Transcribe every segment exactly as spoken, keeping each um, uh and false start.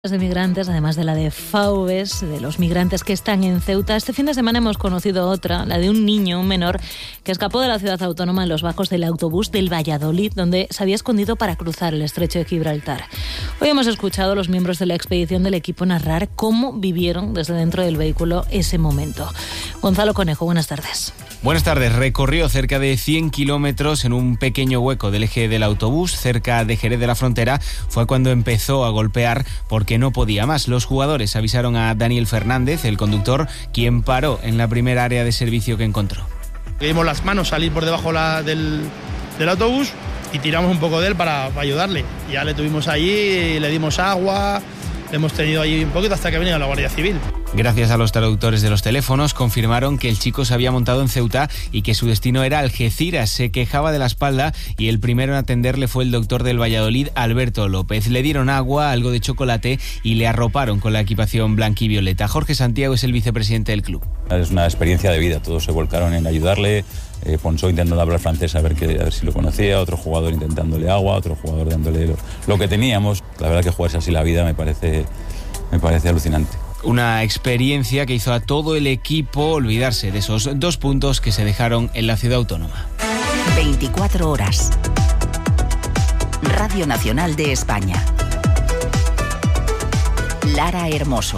de migrantes, además de la de Faves, de los migrantes que están en Ceuta. Este fin de semana hemos conocido otra, la de un niño, un menor, que escapó de la ciudad autónoma en los bajos del autobús del Valladolid, donde se había escondido para cruzar el estrecho de Gibraltar. Hoy hemos escuchado a los miembros de la expedición del equipo narrar cómo vivieron desde dentro del vehículo ese momento. Gonzalo Conejo, buenas tardes. Buenas tardes. Recorrió cerca de cien kilómetros en un pequeño hueco del eje del autobús, cerca de Jerez de la Frontera. Fue cuando empezó a golpear porque no podía más. Los jugadores avisaron a Daniel Fernández, el conductor, quien paró en la primera área de servicio que encontró. Le dimos las manos salir por debajo la, del, del autobús y tiramos un poco de él para, para ayudarle. Ya le tuvimos allí, le dimos agua, le hemos tenido allí un poquito hasta que venía la Guardia Civil. Gracias a los traductores de los teléfonos, confirmaron que el chico se había montado en Ceuta y que su destino era Algeciras. Se quejaba de la espalda y el primero en atenderle fue el doctor del Valladolid, Alberto López. Le dieron agua, algo de chocolate y le arroparon con la equipación blanquivioleta. Jorge Santiago es el vicepresidente del club. Es una experiencia de vida, todos se volcaron en ayudarle. Eh, Ponsó intentando hablar francés a ver, que, a ver si lo conocía, otro jugador intentándole agua, otro jugador dándole lo, lo que teníamos. La verdad que jugarse así la vida me parece, me parece alucinante. Una experiencia que hizo a todo el equipo olvidarse de esos dos puntos que se dejaron en la ciudad autónoma. veinticuatro horas. Radio Nacional de España. Lara Hermoso.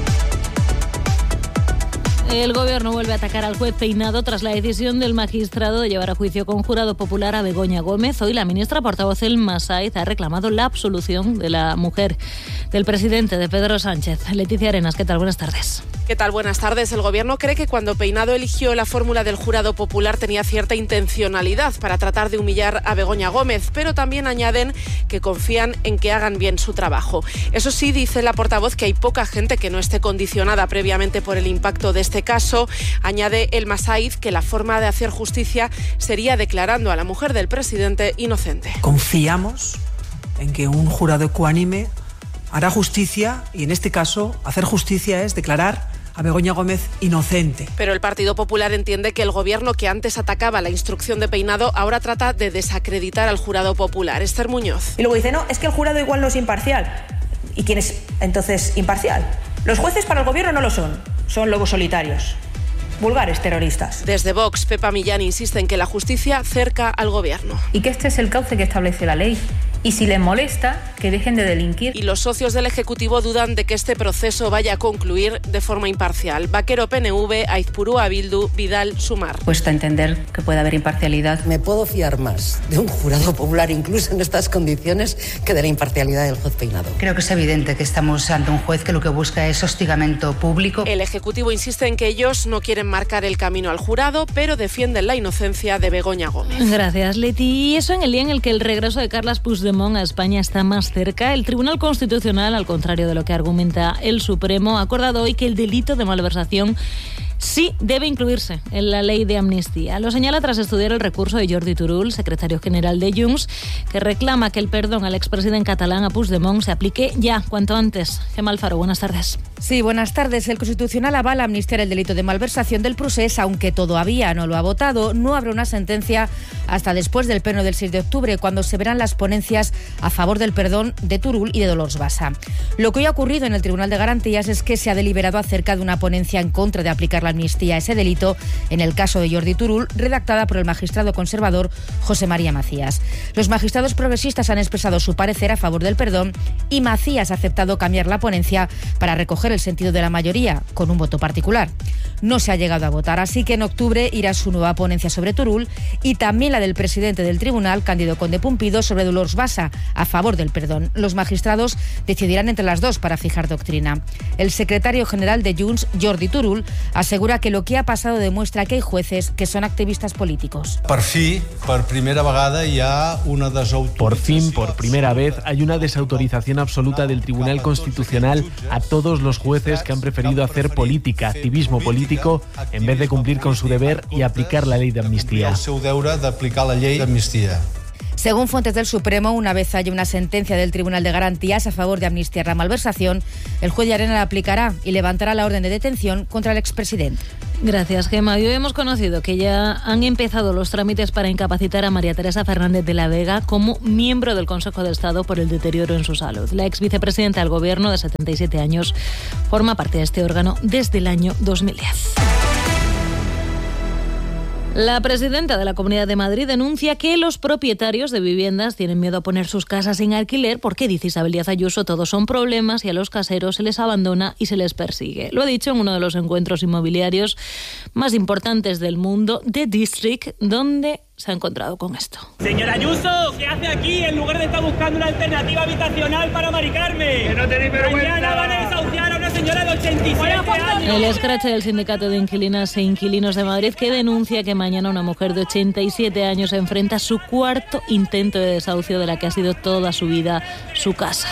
El gobierno vuelve a atacar al juez Peinado tras la decisión del magistrado de llevar a juicio con jurado popular a Begoña Gómez. Hoy la ministra portavoz Elma Sáiz ha reclamado la absolución de la mujer del presidente, de Pedro Sánchez. Leticia Arenas, ¿qué tal? Buenas tardes. ¿Qué tal? Buenas tardes. El gobierno cree que cuando Peinado eligió la fórmula del jurado popular tenía cierta intencionalidad para tratar de humillar a Begoña Gómez, pero también añaden que confían en que hagan bien su trabajo. Eso sí, dice la portavoz que hay poca gente que no esté condicionada previamente por el impacto de este caso. Añade Elma Sáiz que la forma de hacer justicia sería declarando a la mujer del presidente inocente. Confiamos en que un jurado ecuánime hará justicia y en este caso hacer justicia es declarar a Begoña Gómez inocente. Pero el Partido Popular entiende que el gobierno que antes atacaba la instrucción de Peinado ahora trata de desacreditar al jurado popular. Esther Muñoz. Y luego dice, no, es que el jurado igual no es imparcial. ¿Y quién es entonces imparcial? Los jueces para el gobierno no lo son, son lobos solitarios. Vulgares terroristas. Desde Vox, Pepa Millán insiste en que la justicia cerca al gobierno. Y que este es el cauce que establece la ley. Y si les molesta, que dejen de delinquir. Y los socios del Ejecutivo dudan de que este proceso vaya a concluir de forma imparcial. Vaquero P N V, Aizpurúa Bildu, Vidal Sumar. Cuesta entender que pueda haber imparcialidad. Me puedo fiar más de un jurado popular, incluso en estas condiciones, que de la imparcialidad del juez Peinado. Creo que es evidente que estamos ante un juez que lo que busca es hostigamiento público. El Ejecutivo insiste en que ellos no quieren marcar el camino al jurado, pero defienden la inocencia de Begoña Gómez. Gracias, Leti. Y eso en el día en el que el regreso de Carles Puigdemont a España está más cerca. El Tribunal Constitucional, al contrario de lo que argumenta el Supremo, ha acordado hoy que el delito de malversación sí debe incluirse en la ley de amnistía. Lo señala tras estudiar el recurso de Jordi Turull, secretario general de Junts, que reclama que el perdón al expresidente catalán, a Puigdemont, se aplique ya, cuanto antes. Gemma Alfaro, buenas tardes. Sí, buenas tardes. El Constitucional avala amnistiar el delito de malversación del procés, aunque todavía no lo ha votado. No habrá una sentencia hasta después del pleno del seis de octubre, cuando se verán las ponencias a favor del perdón de Turull y de Dolors Bassa. Lo que hoy ha ocurrido en el Tribunal de Garantías es que se ha deliberado acerca de una ponencia en contra de aplicar la amnistía a ese delito en el caso de Jordi Turull, redactada por el magistrado conservador José María Macías. Los magistrados progresistas han expresado su parecer a favor del perdón y Macías ha aceptado cambiar la ponencia para recoger el sentido de la mayoría con un voto particular. No se ha llegado a votar, así que en octubre irá su nueva ponencia sobre Turull y también la del presidente del tribunal, Cándido Conde Pumpido, sobre Dolors Bassa, a favor del perdón. Los magistrados decidirán entre las dos para fijar doctrina. El secretario general de Junts, Jordi Turull, asegura que lo que ha pasado demuestra que hay jueces que son activistas políticos. Por fin, por primera vegada, ya una desautorización. Por fin, por primera vez, hay una desautorización absoluta del Tribunal Constitucional a todos los jueces que han preferido hacer política, activismo político, en vez de cumplir con su deber y aplicar la ley de amnistía. El seu deure d'aplicar la llei d'amnistia. Según fuentes del Supremo, una vez haya una sentencia del Tribunal de Garantías a favor de amnistiar la malversación, el juez Llarena la aplicará y levantará la orden de detención contra el expresidente. Gracias, Gemma. Hoy hemos conocido que ya han empezado los trámites para incapacitar a María Teresa Fernández de la Vega como miembro del Consejo de Estado por el deterioro en su salud. La ex vicepresidenta del Gobierno, de setenta y siete años, forma parte de este órgano desde el año dos mil diez. La presidenta de la Comunidad de Madrid denuncia que los propietarios de viviendas tienen miedo a poner sus casas en alquiler porque, dice Isabel Díaz Ayuso, todos son problemas y a los caseros se les abandona y se les persigue. Lo ha dicho en uno de los encuentros inmobiliarios más importantes del mundo, The District, donde se ha encontrado con esto. Señora Ayuso, ¿qué hace aquí en lugar de estar buscando una alternativa habitacional para Mari Carmen? Que no tenéis vergüenza. Mañana van a desahuciar a una señora de ochenta y siete años. El escrache del Sindicato de Inquilinas e Inquilinos de Madrid, que denuncia que mañana una mujer de ochenta y siete años enfrenta su cuarto intento de desahucio de la que ha sido toda su vida su casa.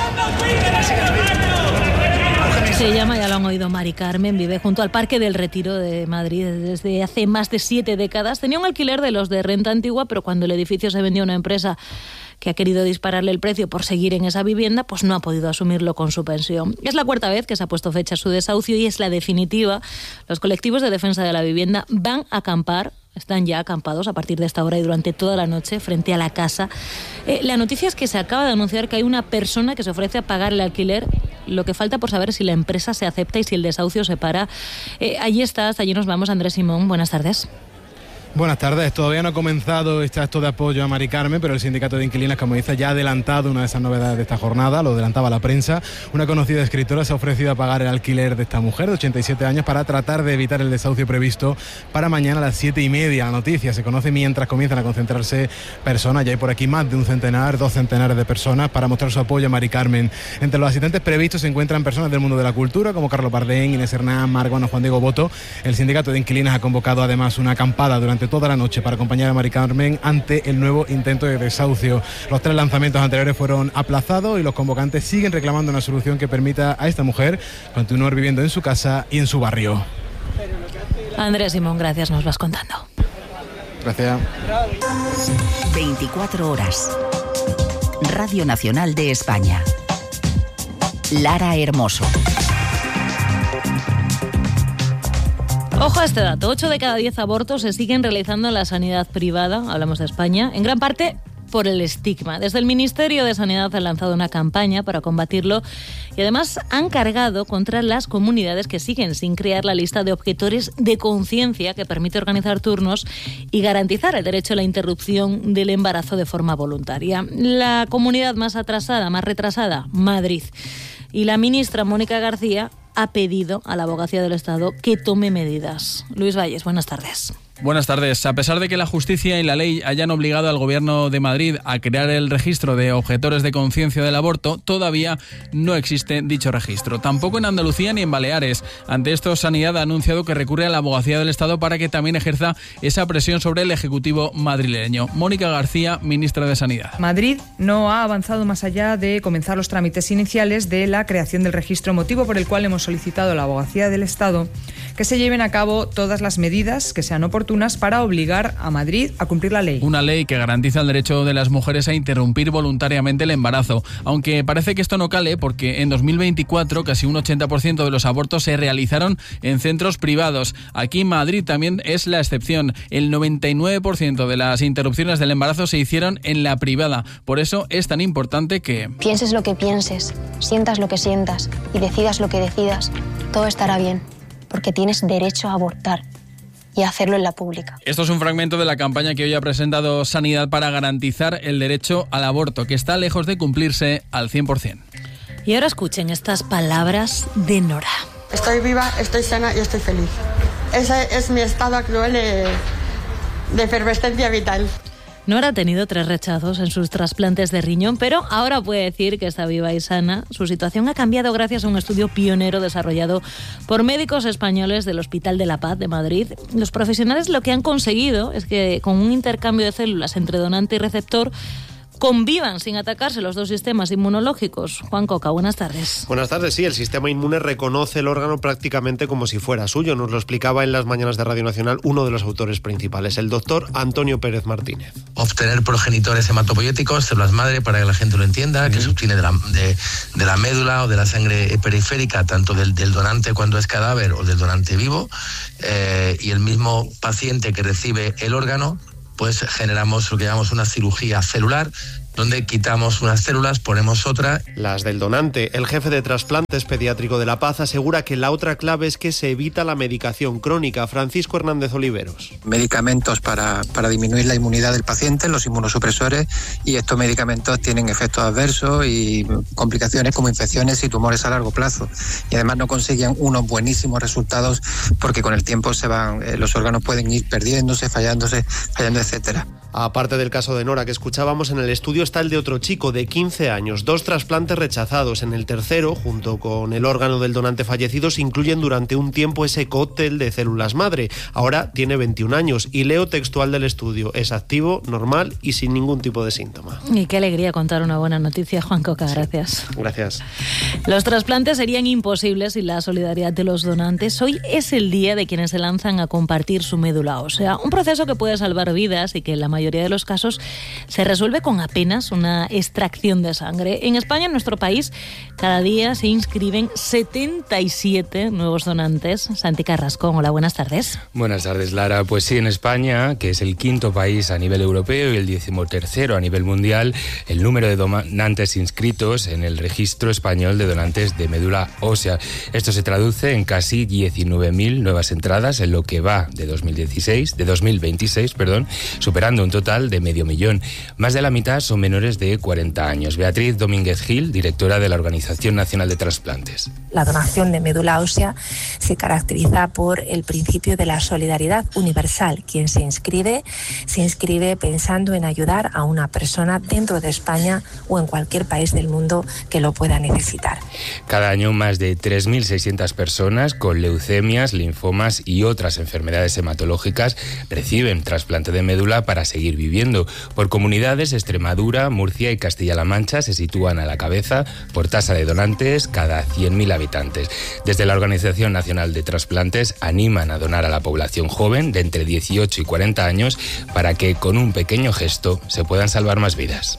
Se llama, ya lo han oído, Mari Carmen, vive junto al Parque del Retiro de Madrid desde hace más de siete décadas. Tenía un alquiler de los de renta antigua, pero cuando el edificio se vendió a una empresa que ha querido dispararle el precio por seguir en esa vivienda, pues no ha podido asumirlo con su pensión. Es la cuarta vez que se ha puesto fecha a su desahucio y es la definitiva. Los colectivos de defensa de la vivienda van a acampar, están ya acampados a partir de esta hora y durante toda la noche frente a la casa. Eh, la noticia es que se acaba de anunciar que hay una persona que se ofrece a pagar el alquiler. Lo que falta por saber es si la empresa se acepta y si el desahucio se para. Eh, allí está, hasta allí nos vamos. Andrés Simón, buenas tardes. Buenas tardes. Todavía no ha comenzado este acto de apoyo a Mari Carmen, pero el Sindicato de Inquilinas, como dice, ya ha adelantado una de esas novedades de esta jornada, lo adelantaba la prensa. Una conocida escritora se ha ofrecido a pagar el alquiler de esta mujer de ochenta y siete años para tratar de evitar el desahucio previsto para mañana a las siete y media. La noticia se conoce mientras comienzan a concentrarse personas. Ya hay por aquí más de un centenar, dos centenares de personas para mostrar su apoyo a Mari Carmen. Entre los asistentes previstos se encuentran personas del mundo de la cultura, como Carlos Bardén, Inés Hernán, Margona, Juan Diego Boto. El Sindicato de Inquilinas ha convocado además una acampada durante toda la noche para acompañar a Mari Carmen ante el nuevo intento de desahucio. Los tres lanzamientos anteriores fueron aplazados y los convocantes siguen reclamando una solución que permita a esta mujer continuar viviendo en su casa y en su barrio. Andrés Simón, gracias, nos vas contando. Gracias. veinticuatro horas. Radio Nacional de España. Lara Hermoso. Ojo a este dato, ocho de cada diez abortos se siguen realizando en la sanidad privada, hablamos de España, en gran parte por el estigma. Desde el Ministerio de Sanidad han lanzado una campaña para combatirlo y además han cargado contra las comunidades que siguen sin crear la lista de objetores de conciencia que permite organizar turnos y garantizar el derecho a la interrupción del embarazo de forma voluntaria. La comunidad más atrasada, más retrasada, Madrid. Y la ministra Mónica García ha pedido a la Abogacía del Estado que tome medidas. Luis Valles, buenas tardes. Buenas tardes. A pesar de que la justicia y la ley hayan obligado al Gobierno de Madrid a crear el registro de objetores de conciencia del aborto, todavía no existe dicho registro. Tampoco en Andalucía ni en Baleares. Ante esto, Sanidad ha anunciado que recurre a la Abogacía del Estado para que también ejerza esa presión sobre el Ejecutivo madrileño. Mónica García, ministra de Sanidad. Madrid no ha avanzado más allá de comenzar los trámites iniciales de la creación del registro, motivo por el cual hemos solicitado a la Abogacía del Estado que se lleven a cabo todas las medidas que sean oportunas para obligar a Madrid a cumplir la ley. Una ley que garantiza el derecho de las mujeres a interrumpir voluntariamente el embarazo, aunque parece que esto no cale porque en dos mil veinticuatro casi un ochenta por ciento de los abortos se realizaron en centros privados. Aquí Madrid también es la excepción. El noventa y nueve por ciento de las interrupciones del embarazo se hicieron en la privada. Por eso es tan importante que... Pienses lo que pienses, sientas lo que sientas y decidas lo que decidas, todo estará bien, porque tienes derecho a abortar y a hacerlo en la pública. Esto es un fragmento de la campaña que hoy ha presentado Sanidad para garantizar el derecho al aborto, que está lejos de cumplirse al cien por ciento. Y ahora escuchen estas palabras de Nora. Estoy viva, estoy sana y estoy feliz. Ese es mi estado actual de, de efervescencia vital. Nora ha tenido tres rechazos en sus trasplantes de riñón, pero ahora puede decir que está viva y sana. Su situación ha cambiado gracias a un estudio pionero desarrollado por médicos españoles del Hospital de la Paz de Madrid. Los profesionales lo que han conseguido es que con un intercambio de células entre donante y receptor, convivan sin atacarse los dos sistemas inmunológicos. Juan Coca, buenas tardes. Buenas tardes, sí, el sistema inmune reconoce el órgano prácticamente como si fuera suyo. Nos lo explicaba en las mañanas de Radio Nacional uno de los autores principales, el doctor Antonio Pérez Martínez. Obtener progenitores hematopoyéticos, células madre, para que la gente lo entienda, que se obtiene de la, de, de la médula o de la sangre periférica, tanto del, del donante cuando es cadáver o del donante vivo, eh, y el mismo paciente que recibe el órgano, pues generamos lo que llamamos una cirugía celular, donde quitamos unas células, ponemos otra. Las del donante. El jefe de trasplantes pediátrico de La Paz asegura que la otra clave es que se evita la medicación crónica. Francisco Hernández Oliveros. Medicamentos para, para disminuir la inmunidad del paciente, los inmunosupresores, y estos medicamentos tienen efectos adversos y complicaciones como infecciones y tumores a largo plazo. Y además no consiguen unos buenísimos resultados porque con el tiempo se van, eh, los órganos pueden ir perdiéndose, fallándose, fallando, etcétera. Aparte del caso de Nora que escuchábamos, en el estudio está el de otro chico de quince años. Dos trasplantes rechazados. En el tercero, junto con el órgano del donante fallecido, se incluyen durante un tiempo ese cóctel de células madre. Ahora tiene veintiún años y leo textual del estudio. Es activo, normal y sin ningún tipo de síntoma. Y qué alegría contar una buena noticia, Juan Coca. Gracias. Gracias. Los trasplantes serían imposibles sin la solidaridad de los donantes. Hoy es el día de quienes se lanzan a compartir su médula ósea. Un proceso que puede salvar vidas y que en la mayoría de los casos se resuelve con apenas una extracción de sangre. En España, en nuestro país, cada día se inscriben setenta y siete nuevos donantes. Santi Carrasco, hola, buenas tardes. Buenas tardes, Lara. Pues sí, en España, que es el quinto país a nivel europeo y el decimotercero a nivel mundial, el número de donantes inscritos en el registro español de donantes de médula ósea. Esto se traduce en casi diecinueve mil nuevas entradas en lo que va de dos mil dieciséis, de dos mil veintiséis, perdón, superando un total de medio millón. Más de la mitad son menores de cuarenta años. Beatriz Domínguez Gil, directora de la Organización Nacional de Trasplantes. La donación de médula ósea se caracteriza por el principio de la solidaridad universal. Quien se inscribe, se inscribe pensando en ayudar a una persona dentro de España o en cualquier país del mundo que lo pueda necesitar. Cada año más de tres mil seiscientas personas con leucemias, linfomas y otras enfermedades hematológicas reciben trasplante de médula para seguir viviendo. Por comunidades, Extremadura, Murcia y Castilla-La Mancha se sitúan a la cabeza por tasa de donantes cada cien mil habitantes. Desde la Organización Nacional de Trasplantes animan a donar a la población joven de entre dieciocho y cuarenta años para que con un pequeño gesto se puedan salvar más vidas.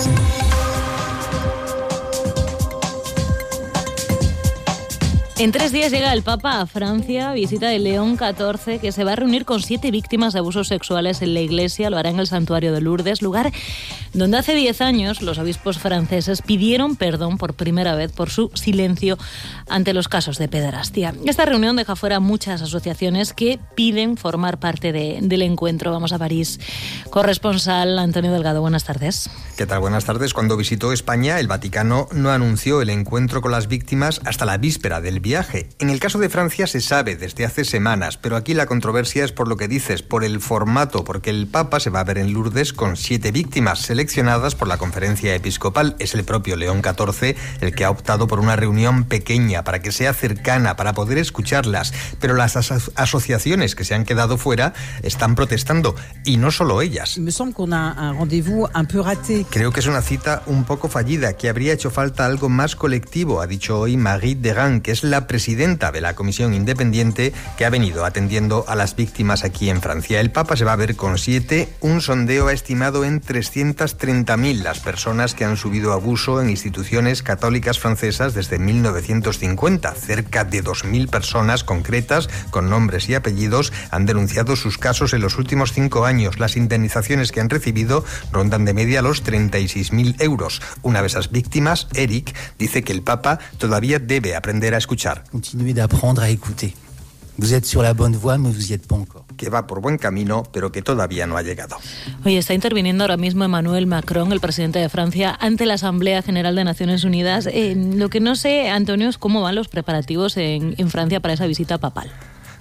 En tres días llega el Papa a Francia, visita de León catorce, que se va a reunir con siete víctimas de abusos sexuales en la iglesia. Lo hará en el santuario de Lourdes, lugar donde hace diez años los obispos franceses pidieron perdón por primera vez por su silencio ante los casos de pederastia. Esta reunión deja fuera muchas asociaciones que piden formar parte de, del encuentro. Vamos a París. Corresponsal Antonio Delgado, buenas tardes. ¿Qué tal? Buenas tardes. Cuando visitó España, el Vaticano no anunció el encuentro con las víctimas hasta la víspera del viaje. En el caso de Francia se sabe desde hace semanas, pero aquí la controversia es por lo que dices, por el formato, porque el Papa se va a ver en Lourdes con siete víctimas seleccionadas por la Conferencia Episcopal. Es el propio León catorce el que ha optado por una reunión pequeña, para que sea cercana, para poder escucharlas. Pero las aso- asociaciones que se han quedado fuera están protestando, y no solo ellas. Creo que es una cita un poco fallida, que habría hecho falta algo más colectivo, ha dicho hoy Marie Degan, que es la presidenta de la comisión independiente que ha venido atendiendo a las víctimas aquí en Francia. El Papa se va a ver con siete. Un sondeo ha estimado en trescientas treinta mil las personas que han subido abuso en instituciones católicas francesas desde mil novecientos cincuenta. Cerca de dos mil personas concretas, con nombres y apellidos, han denunciado sus casos en los últimos cinco años. Las indemnizaciones que han recibido rondan de media los treinta y seis mil euros. Una de esas víctimas, Eric, dice que el Papa todavía debe aprender a escuchar. Continuez d'apprendre à écouter. Vous êtes sur la bonne voie, mais vous y êtes pas encore. Que va por buen camino, pero que todavía no ha llegado. Oye, está interviniendo ahora mismo Emmanuel Macron, el presidente de Francia, ante la Asamblea General de Naciones Unidas. Eh, lo que no sé, Antonio, es cómo van los preparativos en, en Francia para esa visita papal.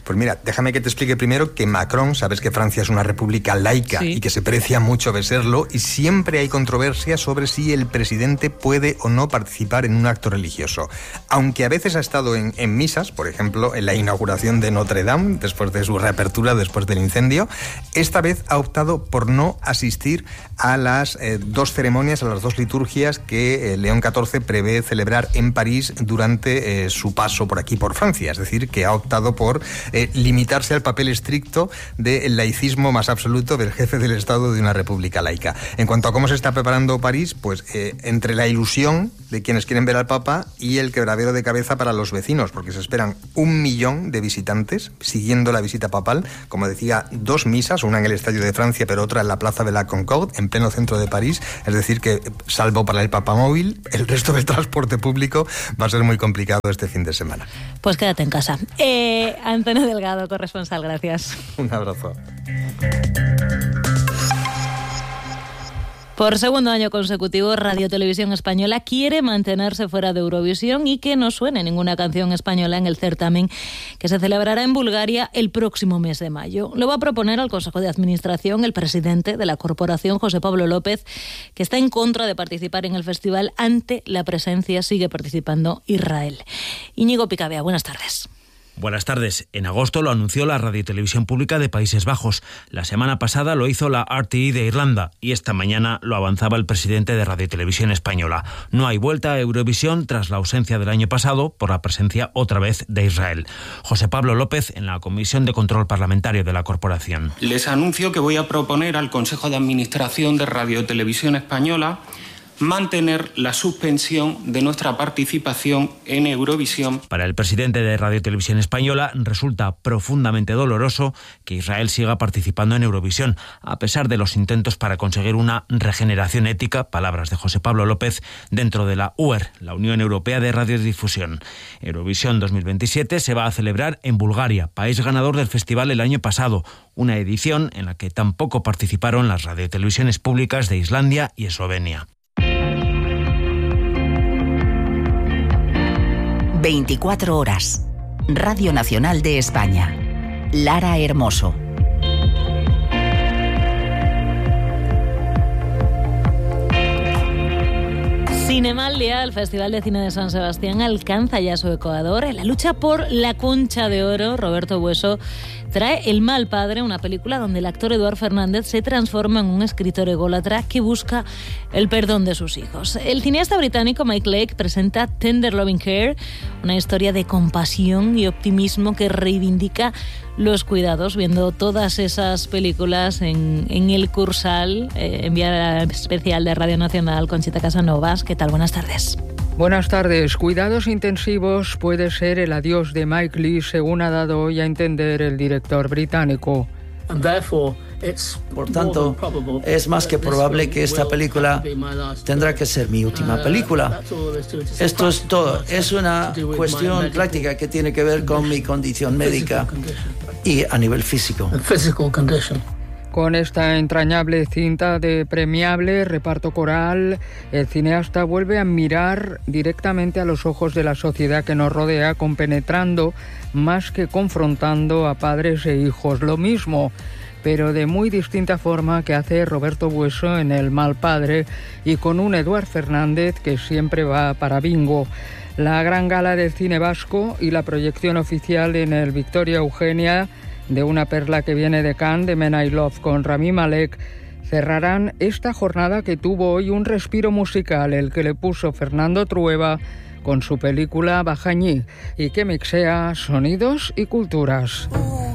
Pues mira, déjame que te explique primero que Macron, sabes que Francia es una república laica sí. y que se precia mucho de serlo, y siempre hay controversia sobre si el presidente puede o no participar en un acto religioso. Aunque a veces ha estado en, en misas, por ejemplo, en la inauguración de Notre Dame, después de su reapertura, después del incendio, esta vez ha optado por no asistir a las eh, dos ceremonias, a las dos liturgias que eh, León catorce prevé celebrar en París durante eh, su paso por aquí, por Francia. Es decir, que ha optado por eh, limitarse al papel estricto del laicismo más absoluto del jefe del Estado de una república laica. En cuanto a cómo se está preparando París, pues eh, entre la ilusión de quienes quieren ver al Papa y el quebradero de cabeza para los vecinos, porque se esperan un millón de visitantes siguiendo la visita papal, como decía, dos misas, una en el Estadio de Francia, pero otra en la Plaza de la Concorde, en pleno centro de París. Es decir que, salvo para el papamóvil, el resto del transporte público va a ser muy complicado este fin de semana. Pues quédate en casa. Eh, Antonio Delgado, corresponsal, gracias. Un abrazo. Por segundo año consecutivo, Radio Televisión Española quiere mantenerse fuera de Eurovisión y que no suene ninguna canción española en el certamen que se celebrará en Bulgaria el próximo mes de mayo. Lo va a proponer al Consejo de Administración el presidente de la corporación, José Pablo López, que está en contra de participar en el festival ante la presencia, sigue participando, Israel. Íñigo Picabea, buenas tardes. Buenas tardes. En agosto lo anunció la Radiotelevisión Pública de Países Bajos. La semana pasada lo hizo la R T I de Irlanda y esta mañana lo avanzaba el presidente de Radiotelevisión Española. No hay vuelta a Eurovisión tras la ausencia del año pasado por la presencia otra vez de Israel. José Pablo López en la Comisión de Control Parlamentario de la corporación. Les anuncio que voy a proponer al Consejo de Administración de Radiotelevisión Española mantener la suspensión de nuestra participación en Eurovisión. Para el presidente de Radio Televisión Española resulta profundamente doloroso que Israel siga participando en Eurovisión, a pesar de los intentos para conseguir una regeneración ética, palabras de José Pablo López, dentro de la U E R, la Unión Europea de Radiodifusión. Eurovisión dos mil veintisiete se va a celebrar en Bulgaria, país ganador del festival el año pasado, una edición en la que tampoco participaron las radiotelevisiones públicas de Islandia y Eslovenia. veinticuatro horas. Radio Nacional de España. Lara Hermoso. Cinemaldia, el Festival de Cine de San Sebastián, alcanza ya su ecuador. En la lucha por la Concha de Oro, Roberto Bueso trae El mal padre, una película donde el actor Eduard Fernández se transforma en un escritor ególatra que busca el perdón de sus hijos. El cineasta británico Mike Leigh presenta Tender Loving Care, una historia de compasión y optimismo que reivindica los cuidados, viendo todas esas películas en, en el Cursal, eh, enviada especial de Radio Nacional, Conchita Casanovas. ¿Qué tal? Buenas tardes. Buenas tardes. Cuidados intensivos puede ser el adiós de Mike Leigh, según ha dado hoy a entender el director británico. Por tanto, es más que probable que esta película tendrá que ser mi última película. Esto es todo. Es una cuestión práctica que tiene que ver con mi condición médica y a nivel físico. Con esta entrañable cinta de premiable reparto coral, el cineasta vuelve a mirar directamente a los ojos de la sociedad que nos rodea, compenetrando más que confrontando a padres e hijos. Lo mismo, pero de muy distinta forma, que hace Roberto Bueso en El mal padre, y con un Eduard Fernández que siempre va para bingo. La gran gala del cine vasco y la proyección oficial en el Victoria Eugenia de Una perla que viene de Cannes, de Men I Love, con Rami Malek, cerrarán esta jornada que tuvo hoy un respiro musical, el que le puso Fernando Trueba con su película Bajañí, y que mixea sonidos y culturas.